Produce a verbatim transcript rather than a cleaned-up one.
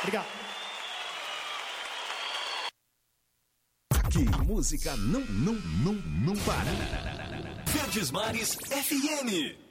Obrigado. Aqui, música não, não, não, não para. Verdes Mares F M.